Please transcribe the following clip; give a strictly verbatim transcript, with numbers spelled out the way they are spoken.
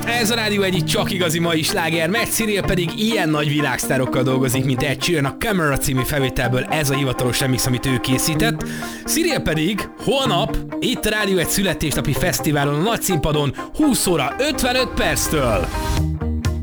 Ez a Rádió Egy csak igazi mai sláger, mert Cyril pedig ilyen nagy világsztárokkal dolgozik, mint Ed Sheeran a Camera című felvételből, ez a hivatalos remix, amit ő készített. Cyril pedig holnap itt a Rádió Egy születésnapi fesztiválon a nagy színpadon húsz óra ötvenöt perctől.